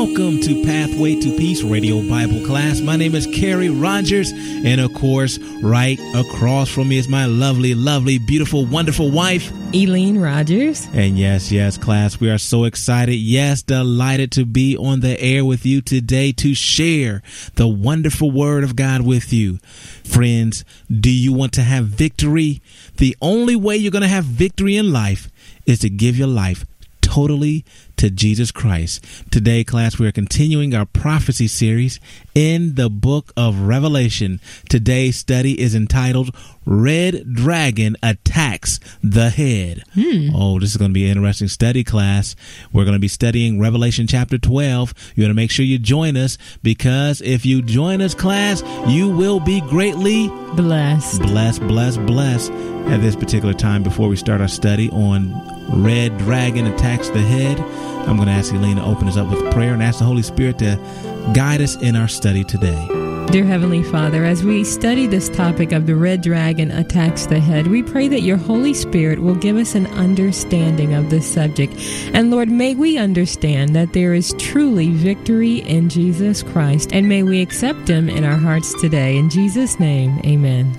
Welcome to Pathway to Peace Radio Bible class. My name is Kerry Rogers, and of course, right across from me is my lovely, beautiful, wonderful wife, Eileen Rogers. And yes, class, we are so excited, delighted to be on the air with you today to share the wonderful Word of God with you. Friends, do you want to have victory? The only way you're going to have victory in life is to give your life totally to Jesus Christ. Today, class, we are continuing our prophecy series in the book of Revelation. Today's study is entitled Red Dragon Attacks the Head. Oh, this is going to be an interesting study, class. We're going to be studying Revelation chapter 12. You want to make sure you join us, because if you join us, class, you will be greatly blessed. Blessed. At this particular time, before we start our study on Red Dragon Attacks the Head, I'm going to ask Eileen to open us up with prayer and ask the Holy Spirit to guide us in our study today. Dear Heavenly Father, as we study this topic of the red dragon attacks the head, we pray that your Holy Spirit will give us an understanding of this subject. And Lord, may we understand that there is truly victory in Jesus Christ, and may we accept him in our hearts today. In Jesus' name, amen.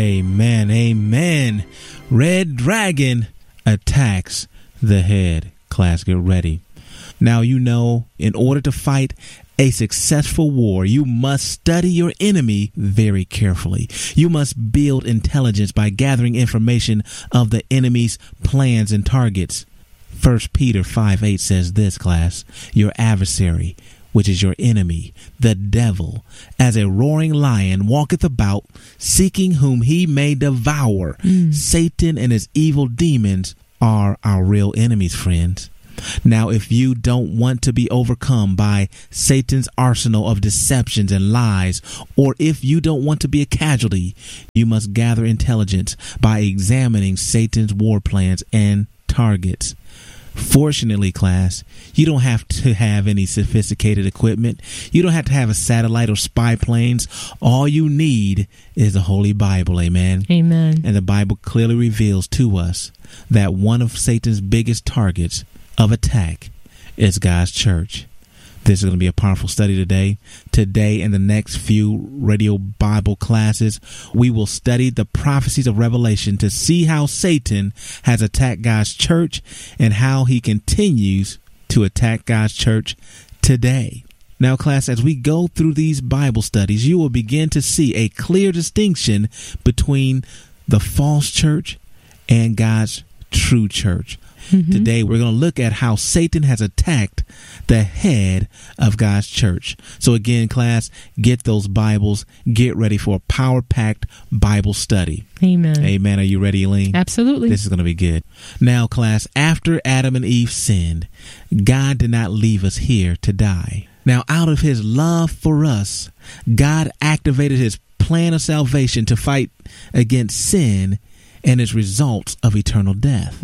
Amen. Red dragon attacks the head. Class, get ready. Now, you know, in order to fight a successful war, you must study your enemy very carefully. You must build intelligence by gathering information of the enemy's plans and targets. 1 Peter 5:8 says this, class: your adversary, which is your enemy, the devil, as a roaring lion, walketh about, seeking whom he may devour. Satan and his evil demons are our real enemies, friends. Now, if you don't want to be overcome by Satan's arsenal of deceptions and lies, or if you don't want to be a casualty, you must gather intelligence by examining Satan's war plans and targets. Fortunately, class, you don't have to have any sophisticated equipment. You don't have to have a satellite or spy planes. All you need is the Holy Bible, amen? Amen. And the Bible clearly reveals to us that one of Satan's biggest targets of attack is God's church. This is going to be a powerful study today. Today, in the next few radio Bible classes, we will study the prophecies of Revelation to see how Satan has attacked God's church and how he continues to attack God's church today. Now, class, as we go through these Bible studies, you will begin to see a clear distinction between the false church and God's true church. Today, we're going to look at how Satan has attacked the head of God's church. So again, class, get those Bibles. Get ready for a power-packed Bible study. Amen. Are you ready, Eileen? Absolutely. This is going to be good. Now, class, after Adam and Eve sinned, God did not leave us here to die. Now, out of his love for us, God activated his plan of salvation to fight against sin and its results of eternal death.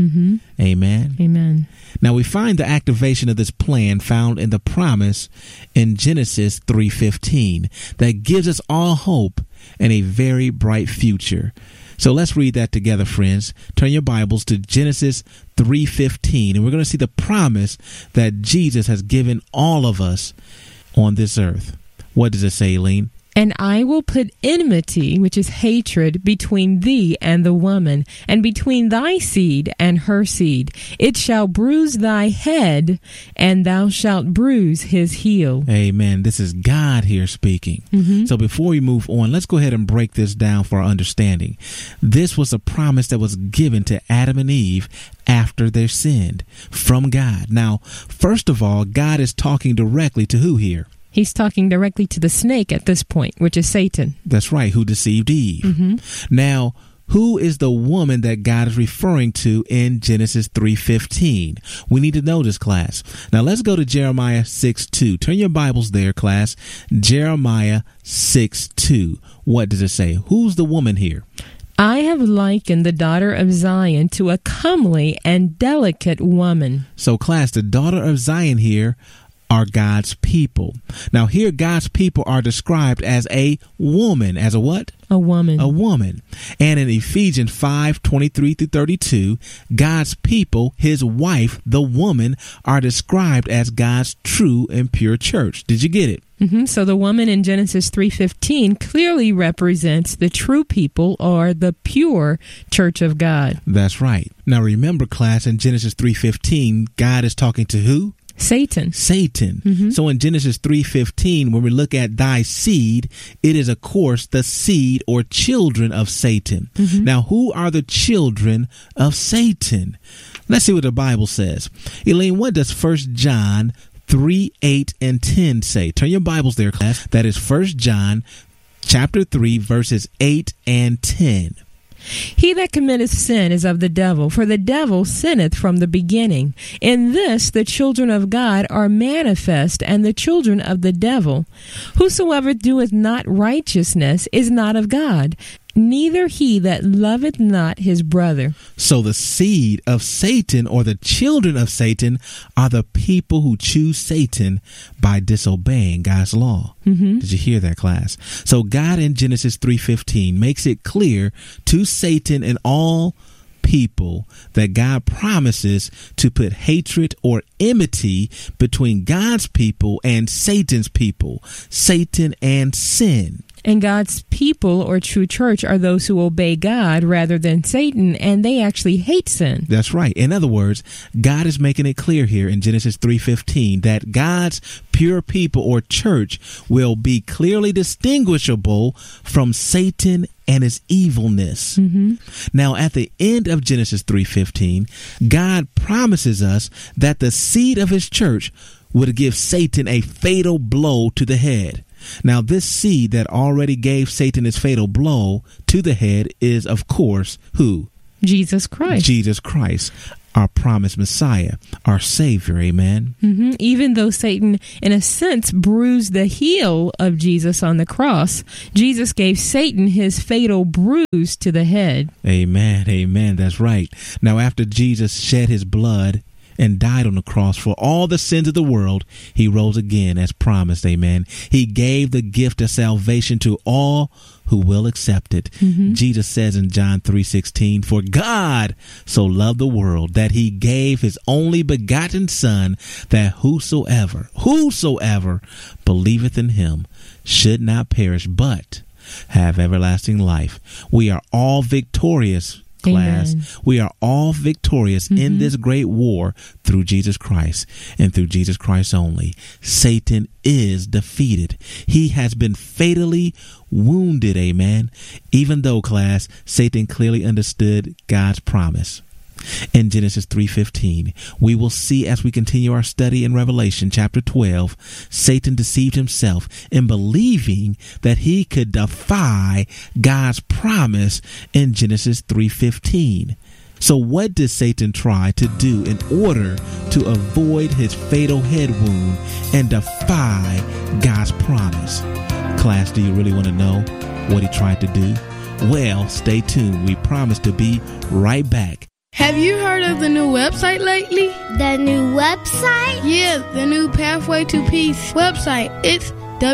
Amen. Now, we find the activation of this plan found in the promise in Genesis 3:15 that gives us all hope and a very bright future. So let's read that together, friends. Turn your Bibles to Genesis 3:15, and we're going to see the promise that Jesus has given all of us on this earth. What does it say, Eileen? And I will put enmity, which is hatred, between thee and the woman, and between thy seed and her seed. It shall bruise thy head, and thou shalt bruise his heel. Amen. This is God here speaking. So before we move on, let's go ahead and break this down for our understanding. This was a promise that was given to Adam and Eve after they sinned from God. Now, first of all, God is talking directly to who here? He's talking directly to the snake at this point, which is Satan. That's right, who deceived Eve. Now, who is the woman that God is referring to in Genesis 3:15? We need to know this, class. Now, let's go to Jeremiah 6:2. Turn your Bibles there, class. Jeremiah 6:2. What does it say? Who's the woman here? I have likened the daughter of Zion to a comely and delicate woman. So, class, the daughter of Zion here are God's people. Now here God's people are described as a woman. As a what? A woman. A woman. And in Ephesians 5:23-32, God's people, his wife, the woman, are described as God's true and pure church. Did you get it? So the woman in Genesis 3:15 clearly represents the true people or the pure church of God. That's right. Now remember, class, in Genesis 3:15, God is talking to who? Satan. So in Genesis 3:15, when we look at thy seed, it is, of course, the seed or children of Satan. Now, who are the children of Satan? Let's see what the Bible says. Elaine, what does 1 John 3:8-10 say? Turn your Bibles there, class. That is 1 John chapter 3, verses 8 and 10. He that committeth sin is of the devil, for the devil sinneth from the beginning. In this the children of God are manifest, and the children of the devil. Whosoever doeth not righteousness is not of God, neither he that loveth not his brother. So the seed of Satan, or the children of Satan, are the people who choose Satan by disobeying God's law. Did you hear that, class? So God in Genesis 3:15 makes it clear to Satan and all people that God promises to put hatred or enmity between God's people and Satan's people, Satan and sin. And God's people or true church are those who obey God rather than Satan, and they actually hate sin. That's right. In other words, God is making it clear here in Genesis 3:15 that God's pure people or church will be clearly distinguishable from Satan and his evilness. Now, at the end of Genesis 3:15, God promises us that the seed of his church would give Satan a fatal blow to the head. Now, this seed that already gave Satan his fatal blow to the head is, of course, who? Jesus Christ. Jesus Christ, our promised Messiah, our Savior. Amen. Even though Satan, in a sense, bruised the heel of Jesus on the cross, Jesus gave Satan his fatal bruise to the head. Amen. Amen. That's right. Now, after Jesus shed his blood and died on the cross for all the sins of the world, he rose again as promised. Amen. He gave the gift of salvation to all who will accept it. Jesus says in John 3:16, for God so loved the world that he gave his only begotten Son, that whosoever believeth in him should not perish, but have everlasting life. We are all victorious, class. Amen. We are all victorious in this great war through Jesus Christ, and through Jesus Christ only. Satan is defeated. He has been fatally wounded. Amen. Even though, class, Satan clearly understood God's promise. In Genesis 3:15, we will see as we continue our study in Revelation chapter 12, Satan deceived himself in believing that he could defy God's promise in Genesis 3:15. So what did Satan try to do in order to avoid his fatal head wound and defy God's promise? Class, do you really want to know what he tried to do? Well, stay tuned. We promise to be right back. Have you heard of the new website lately? The new website? Yeah, the new Pathway to Peace website. It's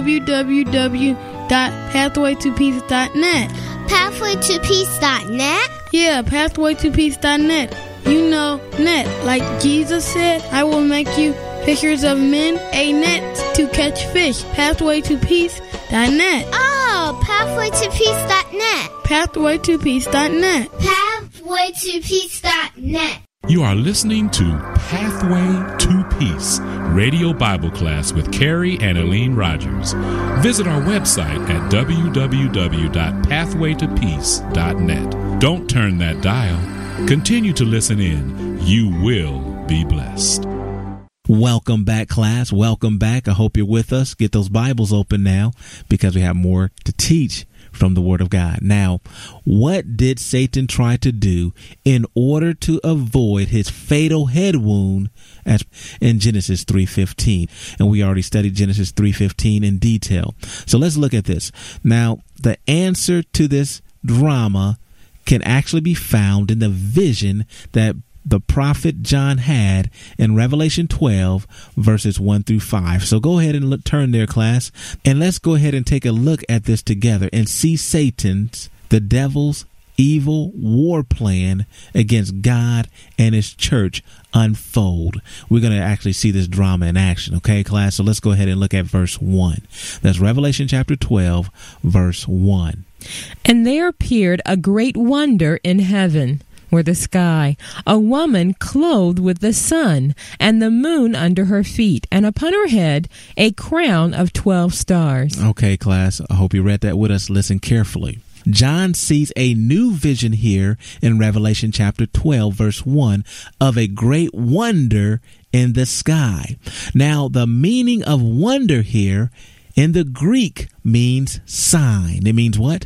www.pathwaytopeace.net. Pathwaytopeace.net? Yeah, pathwaytopeace.net. You know, net. Like Jesus said, I will make you fishers of men, a net to catch fish. Pathwaytopeace.net. Oh, pathwaytopeace.net. Pathwaytopeace.net. Pathwaytopeace.net. You are listening to Pathway to Peace, radio Bible class with Carrie and Elaine Rogers. Visit our website at www.pathwaytopeace.net. Don't turn that dial. Continue to listen in. You will be blessed. Welcome back, class. Welcome back. I hope you're with us. Get those Bibles open now, because we have more to teach from the Word of God. Now, what did Satan try to do in order to avoid his fatal head wound as in Genesis 3:15? And we already studied Genesis 3:15 in detail. So let's look at this. Now, the answer to this drama can actually be found in the vision that the prophet John had in Revelation 12, verses 1 through 5. So go ahead and turn there, class, and let's go ahead and take a look at this together and see Satan's, the devil's, evil war plan against God and his church unfold. We're going to actually see this drama in action, okay, class? So let's go ahead and look at verse 1. That's Revelation chapter 12, verse 1. And there appeared a great wonder in heaven, or the sky, a woman clothed with the sun, and the moon under her feet, and upon her head a crown of 12 stars. Okay, class, I hope you read that with us. Listen carefully. John sees a new vision here in Revelation chapter 12, verse 1, of a great wonder in the sky. Now, the meaning of wonder here in the Greek means sign. It means what?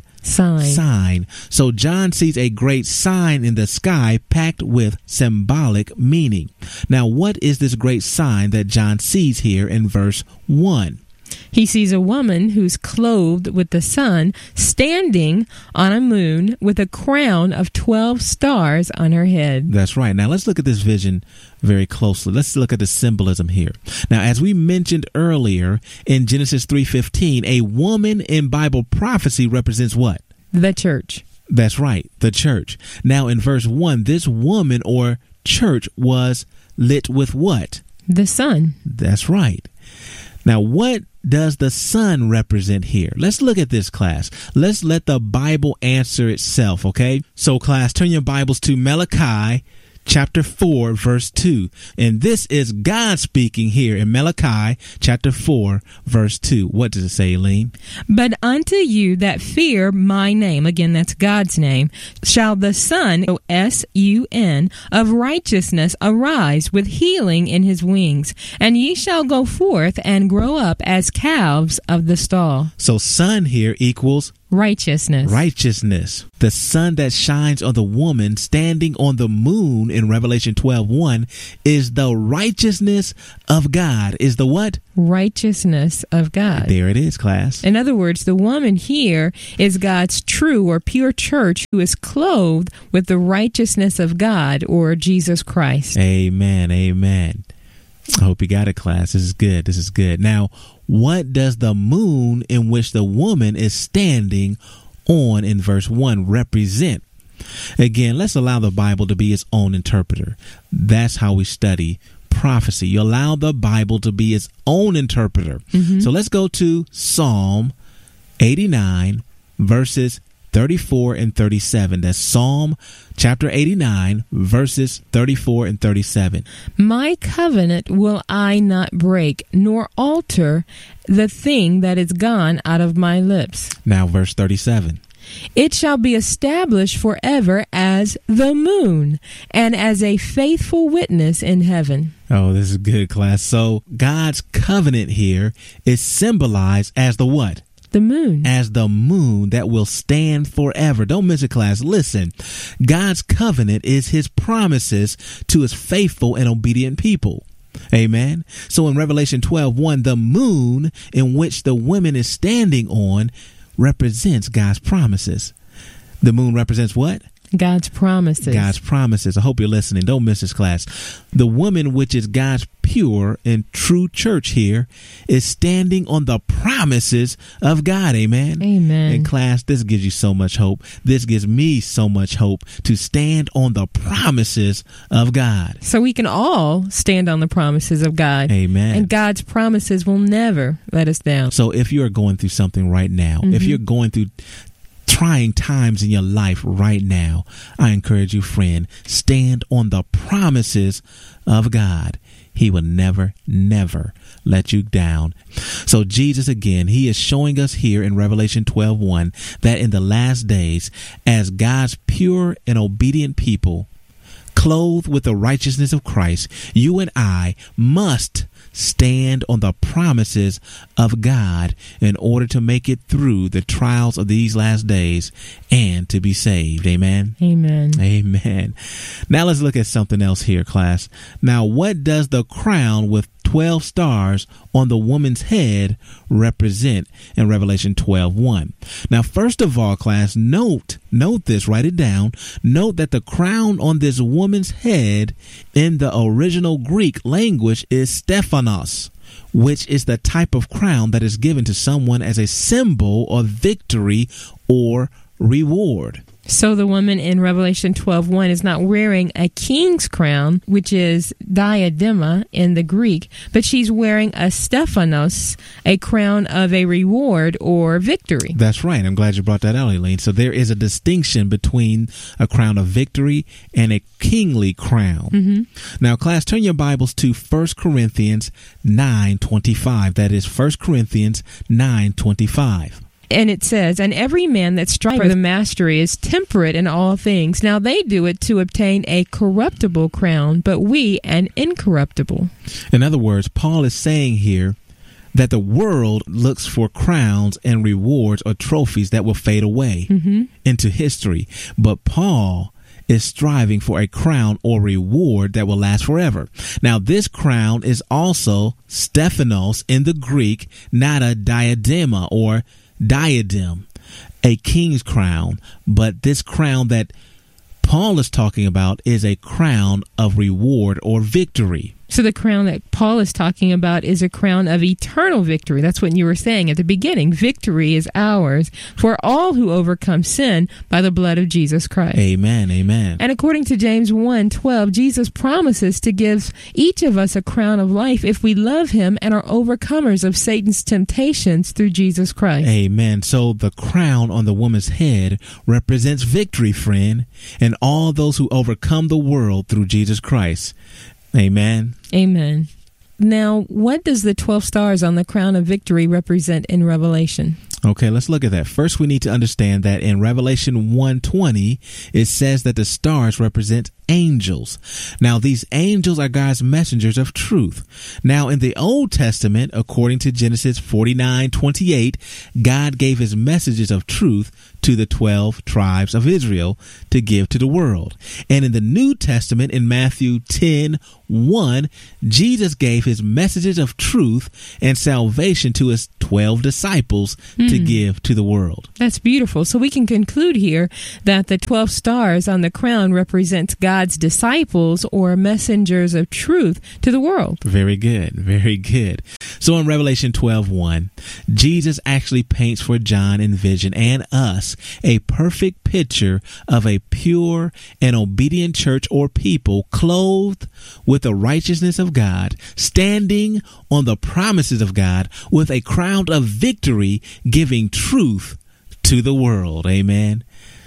Sign. So John sees a great sign in the sky packed with symbolic meaning. Now, what is this great sign that John sees here in verse 1? He sees a woman who's clothed with the sun, standing on a moon with a crown of 12 stars on her head. That's right. Now let's look at this vision very closely. Let's look at the symbolism here. Now, as we mentioned earlier in Genesis 3:15, a woman in Bible prophecy represents what? The church. That's right, the church. Now, in verse 1, this woman or church was lit with what? The sun. That's right. Now, what does the sun represent here? Let's look at this, class. Let's let the Bible answer itself, okay? So, class, turn your Bibles to Malachi chapter 4, verse 2. And this is God speaking here in Malachi chapter 4, verse 2. What does it say, Eileen? But unto you that fear my name, again, that's God's name, shall the Son, S-U-N, of righteousness arise with healing in his wings. And ye shall go forth and grow up as calves of the stall. So sun here equals righteousness. The sun that shines on the woman standing on the moon in Revelation 12:1 is the righteousness of God. Is the what? Righteousness of God. There it is, class. In other words, the woman here is God's true or pure church who is clothed with the righteousness of God, or Jesus Christ. Amen. Amen. I hope you got it, class. This is good. Now, what does the moon in which the woman is standing on in verse 1 represent? Again, let's allow the Bible to be its own interpreter. That's how we study prophecy. You allow the Bible to be its own interpreter. So let's go to Psalm 89, verses 34 and 37. That's Psalm chapter 89, verses 34 and 37. My covenant will I not break, nor alter the thing that is gone out of my lips. Now, verse 37. It shall be established forever as the moon, and as a faithful witness in heaven. Oh, this is good, class. So God's covenant here is symbolized as the what? The moon. As the moon that will stand forever. Don't miss it, class. Listen, God's covenant is his promises to his faithful and obedient people. Amen. So in Revelation 12:1, the moon in which the woman is standing on represents God's promises. The moon represents what? God's promises. God's promises. I hope you're listening. Don't miss this, class. The woman, which is God's pure and true church here, is standing on the promises of God. Amen. Amen. And class, this gives you so much hope. This gives me so much hope to stand on the promises of God. So we can all stand on the promises of God. Amen. And God's promises will never let us down. So if you're going through something right now, if you're going through trying times in your life right now, I encourage you, friend, stand on the promises of God. He will never, never let you down. So Jesus, again, he is showing us here in Revelation 12:1 that in the last days, as God's pure and obedient people, clothed with the righteousness of Christ, you and I must stand on the promises of God in order to make it through the trials of these last days and to be saved. Amen. Amen. Amen. Now let's look at something else here, class. Now, what does the crown with 12 stars on the woman's head represent in Revelation 12:1. Now, first of all, class, note this, write it down. Note that the crown on this woman's head in the original Greek language is Stephanos, which is the type of crown that is given to someone as a symbol of victory or reward. So the woman in Revelation 12:1 is not wearing a king's crown, which is diadema in the Greek, but she's wearing a Stephanos, a crown of a reward or victory. That's right. I'm glad you brought that out, Elaine. So there is a distinction between a crown of victory and a kingly crown. Mm-hmm. Now, class, turn your Bibles to 1 Corinthians 9:25. That is 1 Corinthians 9:25. And it says, and every man that strives for the mastery is temperate in all things. Now they do it to obtain a corruptible crown, but we an incorruptible. In other words, Paul is saying here that the world looks for crowns and rewards or trophies that will fade away into history. But Paul is striving for a crown or reward that will last forever. Now, this crown is also Stephanos in the Greek, not a diadema or diadem, a king's crown, but this crown that Paul is talking about is a crown of reward or victory. So the crown that Paul is talking about is a crown of eternal victory. That's what you were saying at the beginning. Victory is ours for all who overcome sin by the blood of Jesus Christ. Amen, amen. And according to James 1:12, Jesus promises to give each of us a crown of life if we love him and are overcomers of Satan's temptations through Jesus Christ. Amen. So the crown on the woman's head represents victory, friend, and all those who overcome the world through Jesus Christ. Amen. Amen. Now, what does the 12 stars on the crown of victory represent in Revelation? Okay, let's look at that. First, we need to understand that in Revelation 1:20, it says that the stars represent angels. Now, these angels are God's messengers of truth. Now, in the Old Testament, according to Genesis 49:28, God gave his messages of truth to the 12 tribes of Israel to give to the world. And in the New Testament, in Matthew 10:1, Jesus gave his messages of truth and salvation to his 12 disciples to give to the world. That's beautiful. So we can conclude here that the 12 stars on the crown represents God's disciples or messengers of truth to the world. Very good. Very good. So in Revelation 12:1, Jesus actually paints for John in vision and us a perfect picture of a pure and obedient church or people clothed with the righteousness of God, standing on the promises of God with a crown of victory, giving truth to the world. Amen.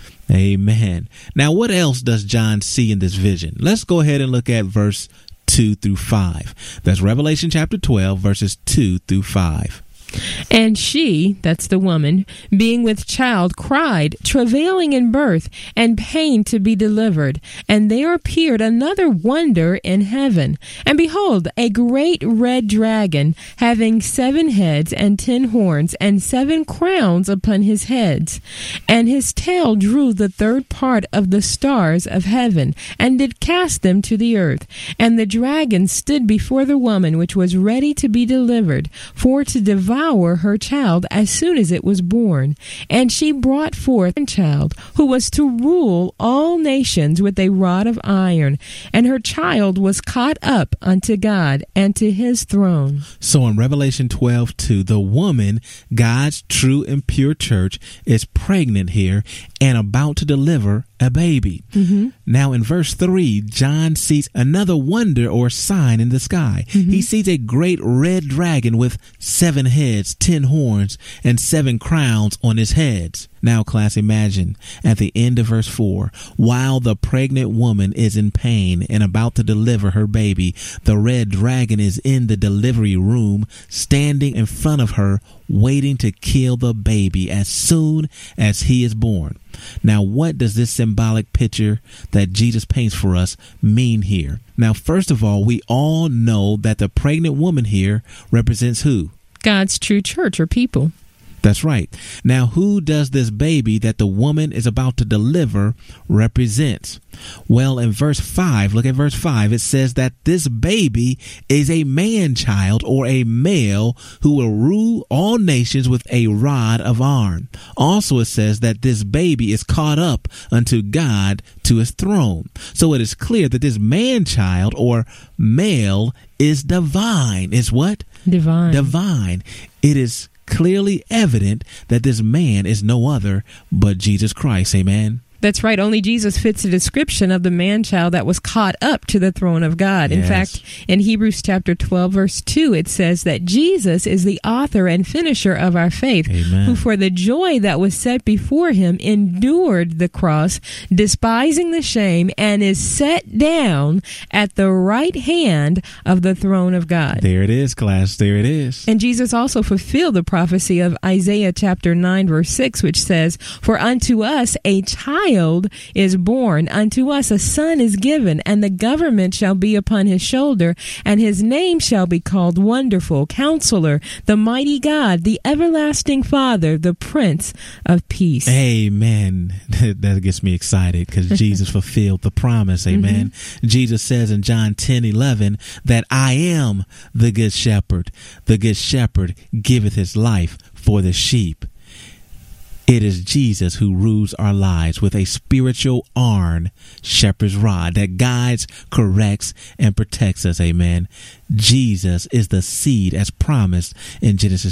Amen. Now, what else does John see in this vision? Let's go ahead and look at verse 2 through 5. That's Revelation chapter 12, verses 2 through 5. And she, that's the woman, being with child, cried, travailing in birth, and pain to be delivered. And there appeared another wonder in heaven. And behold, a great red dragon, having 7 heads and 10 horns, and 7 crowns upon his heads. And his tail drew the third part of the stars of heaven, and did cast them to the earth. And the dragon stood before the woman which was ready to be delivered, for to devour her child as soon as it was born. And she brought forth a child who was to rule all nations with a rod of iron. And her child was caught up unto God and to his throne. So in Revelation 12:2, the woman, God's true and pure church, is pregnant here and about to deliver a baby. Now in verse 3, John sees another wonder or sign in the sky. He sees a great red dragon with 7 heads, 10 horns, and 7 crowns on his heads. Now, class, imagine at the end of verse 4, while the pregnant woman is in pain and about to deliver her baby, the red dragon is in the delivery room, standing in front of her, waiting to kill the baby as soon as he is born. Now, what does this symbolic picture that Jesus paints for us mean here? Now, first of all, we all know that the pregnant woman here represents who? God's true church or people. That's right. Now, who does this baby that the woman is about to deliver represent? Well, in verse 5, look at verse 5. It says that this baby is a man-child or a male who will rule all nations with a rod of iron. Also, it says that this baby is caught up unto God to his throne. So it is clear that this man-child or male is divine. Is what? Divine. Divine. It is clearly evident that this man is no other but Jesus Christ. Amen. That's right. Only Jesus fits the description of the man-child that was caught up to the throne of God. In fact, in Hebrews chapter 12, verse 2, it says that Jesus is the author and finisher of our faith, Amen. who for the joy that was set before him endured the cross, despising the shame, and is set down at the right hand of the throne of God. There it is, class. There it is. And Jesus also fulfilled the prophecy of Isaiah chapter 9, verse 6, which says, "For unto us a child is born, unto us a son is given, and the government shall be upon his shoulder, and his name shall be called Wonderful, Counselor, the Mighty God, the Everlasting Father, the Prince of Peace." Amen. That gets me excited because Jesus fulfilled the promise. Amen. Jesus says in John 10:11 that I am the good shepherd. The good shepherd giveth his life for the sheep. It is Jesus who rules our lives with a spiritual iron shepherd's rod that guides, corrects, and protects us. Amen. Jesus is the seed as promised in Genesis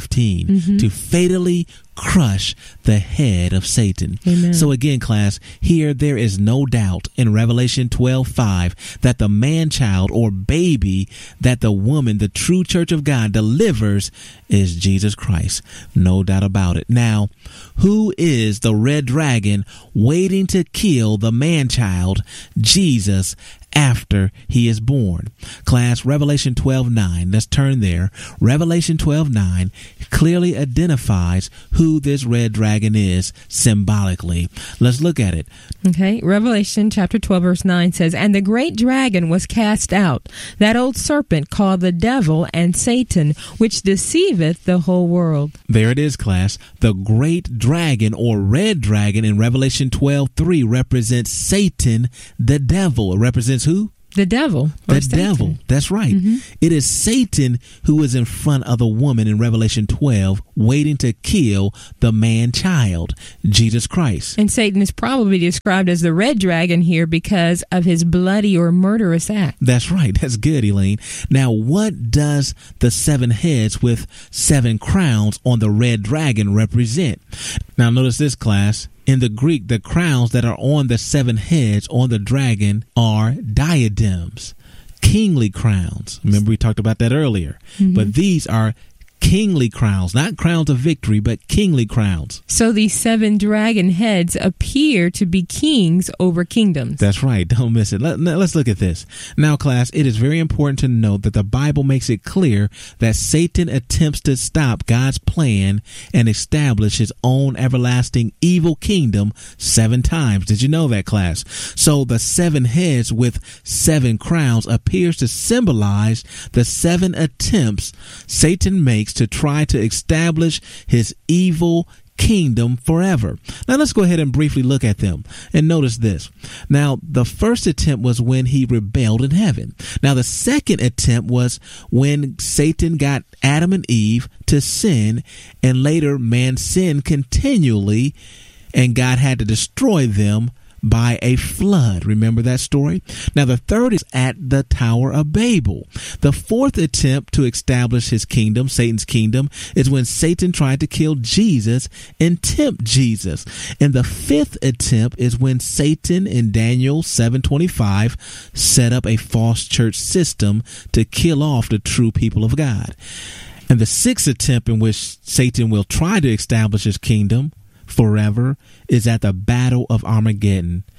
3:15 to fatally crush the head of Satan. Amen. So again, class, here there is no doubt in Revelation 12:5 that the man-child or baby that the woman, the true church of God, delivers is Jesus Christ. No doubt about it. Now, who is the red dragon waiting to kill the man-child, Jesus, after he is born? Class, Revelation 12:9. Let's turn there. Revelation 12:9 clearly identifies who this red dragon is symbolically. Let's look at it. Okay, Revelation chapter 12, verse 9 says, "And the great dragon was cast out, that old serpent called the devil and Satan, which deceiveth the whole world." There it is, class. The great dragon or red dragon in Revelation 12:3 represents Satan, the devil. It represents who? The devil. The devil. That's right. It is Satan who is in front of the woman in Revelation 12, waiting to kill the man-child, Jesus Christ. And Satan is probably described as the red dragon here because of his bloody or murderous act. That's right. That's good, Elaine. Now, what does the 7 heads with 7 crowns on the red dragon represent? Now, notice this, class. In the Greek, the crowns that are on the 7 heads on the dragon are diadems, kingly crowns. Remember, we talked about that earlier. But these are kingly crowns, not crowns of victory, but kingly crowns. So these 7 dragon heads appear to be kings over kingdoms. That's right. Don't miss it. Let's look at this. Now, class, it is very important to note that the Bible makes it clear that Satan attempts to stop God's plan and establish his own everlasting evil kingdom 7 times. Did you know that, class? So the 7 heads with 7 crowns appears to symbolize the 7 attempts Satan makes to try to establish his evil kingdom forever. Now let's go ahead and briefly look at them and notice this. Now, the first attempt was when he rebelled in heaven. Now, the second attempt was when Satan got Adam and Eve to sin, and later man sinned continually and God had to destroy them by a flood. Remember that story? Now, the third is at the Tower of Babel. The fourth attempt to establish his kingdom, Satan's kingdom, is when Satan tried to kill Jesus and tempt Jesus. And the fifth attempt is when Satan in Daniel 7:25 set up a false church system to kill off the true people of God. And the sixth attempt in which Satan will try to establish his kingdom forever is at the Battle of Armageddon.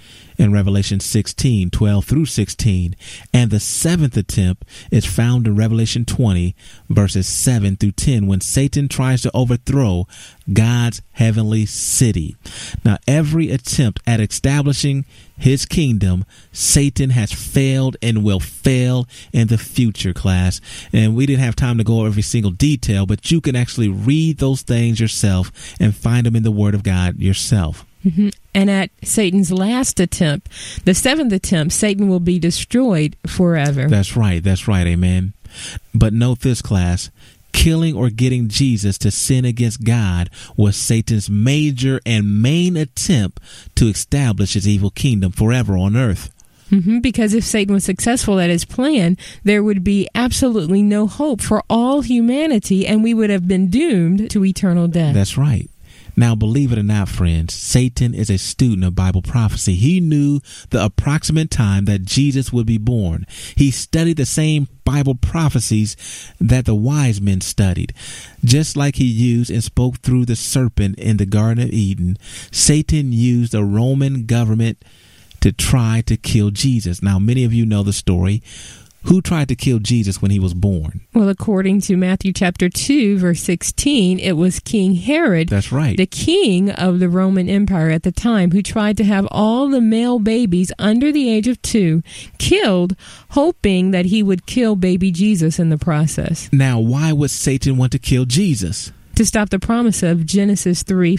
in Revelation 16, 12 through 16. And the seventh attempt is found in Revelation 20, verses 7 through 10, when Satan tries to overthrow God's heavenly city. Now, every attempt at establishing his kingdom, Satan has failed and will fail in the future, class. And we didn't have time to go over every single detail, but you can actually read those things yourself and find them in the Word of God yourself. Mm-hmm. And at Satan's last attempt, the seventh attempt, Satan will be destroyed forever. That's right. That's right. Amen. But note this, class. Killing or getting Jesus to sin against God was Satan's major and main attempt to establish his evil kingdom forever on earth. Mm-hmm, because if Satan was successful at his plan, there would be absolutely no hope for all humanity, and we would have been doomed to eternal death. That's right. Now, believe it or not, friends, Satan is a student of Bible prophecy. He knew the approximate time that Jesus would be born. He studied the same Bible prophecies that the wise men studied. Just like he used and spoke through the serpent in the Garden of Eden, Satan used the Roman government to try to kill Jesus. Now, many of you know the story. Who tried to kill Jesus when he was born? Well, according to Matthew chapter 2, verse 16, it was King Herod. That's right. The king of the Roman Empire at the time, who tried to have all the male babies under the age of 2 killed, hoping that he would kill baby Jesus in the process. Now, why would Satan want to kill Jesus? To stop the promise of Genesis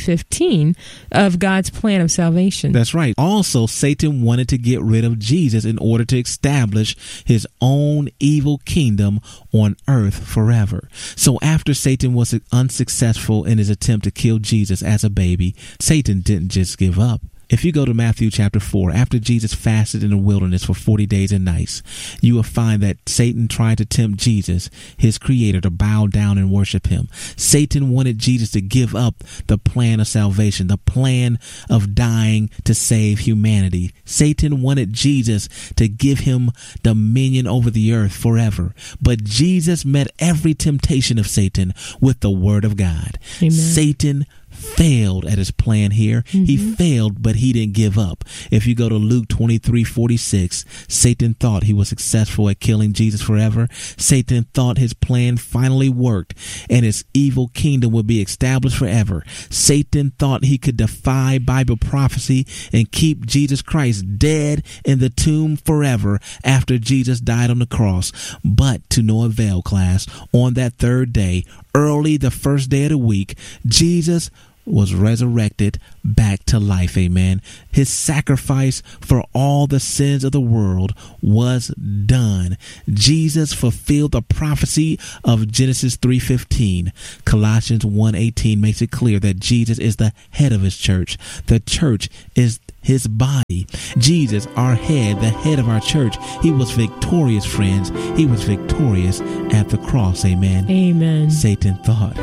3:15 of God's plan of salvation. That's right. Also, Satan wanted to get rid of Jesus in order to establish his own evil kingdom on earth forever. So after Satan was unsuccessful in his attempt to kill Jesus as a baby, Satan didn't just give up. If you go to Matthew chapter 4, after Jesus fasted in the wilderness for 40 days and nights, you will find that Satan tried to tempt Jesus, his creator, to bow down and worship him. Satan wanted Jesus to give up the plan of salvation, the plan of dying to save humanity. Satan wanted Jesus to give him dominion over the earth forever. But Jesus met every temptation of Satan with the word of God. Amen. Satan failed at his plan here. Mm-hmm. He failed, but he didn't give up. If you go to Luke 23:46, Satan thought he was successful at killing Jesus forever. Satan thought his plan finally worked and his evil kingdom would be established forever. Satan thought he could defy Bible prophecy and keep Jesus Christ dead in the tomb forever after Jesus died on the cross. But to no avail, class. On that third day, early the first day of the week, Jesus was resurrected back to life. Amen. His sacrifice for all the sins of the world was done. Jesus fulfilled the prophecy of Genesis 3:15. Colossians 1:18 makes it clear that Jesus is the head of his church. The church is his body. Jesus, our head, the head of our church, he was victorious, friends. He was victorious at the cross. Amen. Amen. Satan thought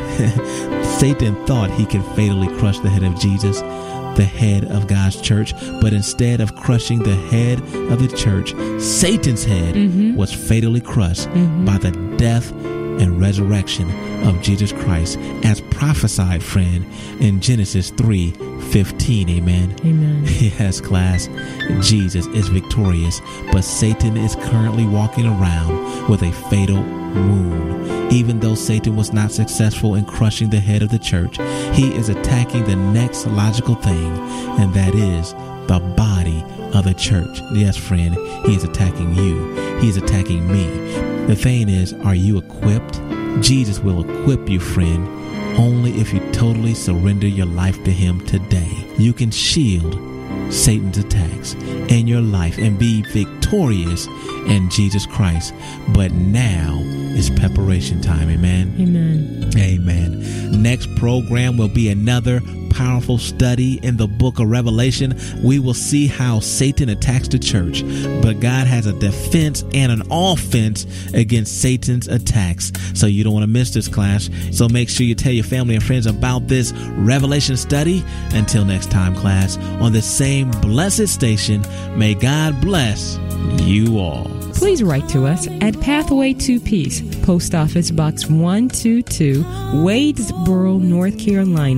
he could fatally crush the head of Jesus, the head of God's church, but instead of crushing the head of the church, Satan's head was fatally crushed by the death and resurrection of Jesus Christ, as prophesied, friend, in Genesis 3:15. Amen. Amen. Yes, class, Jesus is victorious, but Satan is currently walking around with a fatal wound. Even though Satan was not successful in crushing the head of the church, he is attacking the next logical thing, and that is the body of the church. Yes, friend, he is attacking you. He is attacking me. The thing is, are you equipped? Jesus will equip you, friend, only if you totally surrender your life to him today. You can shield Satan's attacks in your life and be victorious in Jesus Christ. But now is preparation time. Amen. Amen. Amen. Next program will be another powerful study in the book of Revelation. We will see how Satan attacks the church, but God has a defense and an offense against Satan's attacks. So you don't want to miss this, class. So make sure you tell your family and friends about this Revelation study. Until next time, class, on the same blessed station, may God bless you all. Please write to us at Pathway to Peace, Post Office Box 122, Wadesboro, North Carolina,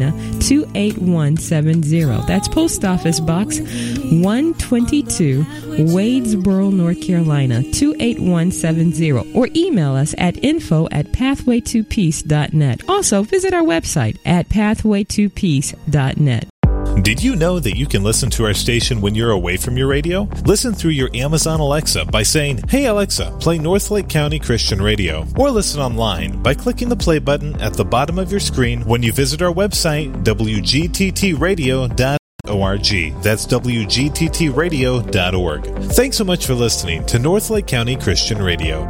28170. That's Post Office Box 122, Wadesboro, North Carolina, 28170. Or email us at info@pathway2peace.net. Also, visit our website at pathway2peace.net. Did you know that you can listen to our station when you're away from your radio? Listen through your Amazon Alexa by saying, "Hey Alexa, play Northlake County Christian Radio." Or listen online by clicking the play button at the bottom of your screen when you visit our website, wgttradio.org. That's wgttradio.org. Thanks so much for listening to Northlake County Christian Radio.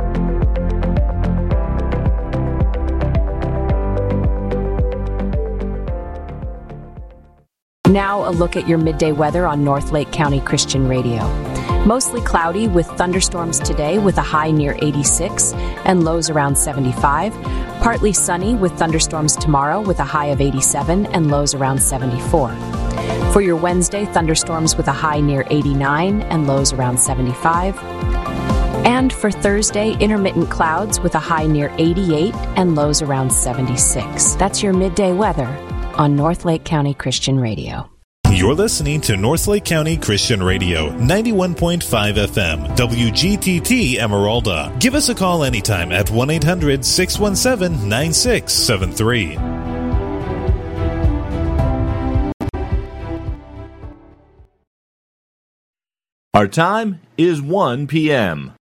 Now a look at your midday weather on Northlake County Christian Radio. Mostly cloudy with thunderstorms today with a high near 86 and lows around 75. Partly sunny with thunderstorms tomorrow with a high of 87 and lows around 74. For your Wednesday, thunderstorms with a high near 89 and lows around 75. And for Thursday, intermittent clouds with a high near 88 and lows around 76. That's your midday weather on Northlake County Christian Radio. You're listening to Northlake County Christian Radio, 91.5 FM, WGTT Emeralda. Give us a call anytime at 1-800-617-9673. Our time is 1 p.m.